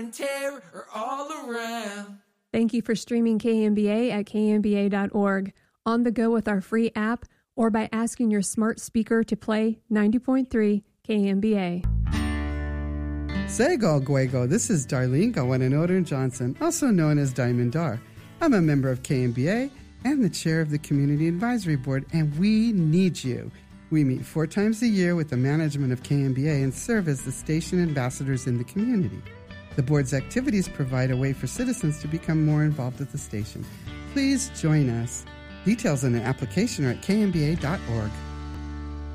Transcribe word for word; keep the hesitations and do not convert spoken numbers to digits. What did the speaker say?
and terror are all around. Thank you for streaming K M B A at K M B A dot org, on the go with our free app, or by asking your smart speaker to play ninety point three K M B A. Sego Guego, this is Darlene Gawananoden Johnson, also known as Diamond Dar. I'm a member of K M B A and the chair of the Community Advisory Board, and we need you. We meet four times a year with the management of K M B A and serve as the station ambassadors in the community. The board's activities provide a way for citizens to become more involved at the station. Please join us. Details on the application are at K M B A dot org.